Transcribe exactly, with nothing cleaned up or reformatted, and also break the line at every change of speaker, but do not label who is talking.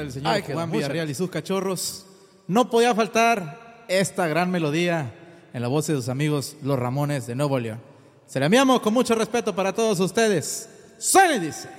el señor
Ay,
Juan
mucha-
Villarreal y sus cachorros, no podía faltar esta gran melodía en la voz de sus amigos los Ramones de Nuevo León. Se la enviamos con mucho respeto para todos ustedes. Suena y dice.